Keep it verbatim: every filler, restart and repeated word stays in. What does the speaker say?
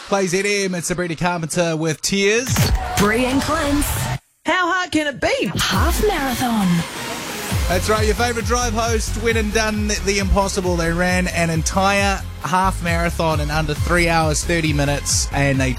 Play Z M, it's Sabrina Carpenter with Tears. Bree and Clint. How hard can it be? Half marathon. That's right, your favourite drive host went and done the impossible. They ran an entire half marathon in under three hours, thirty minutes, and they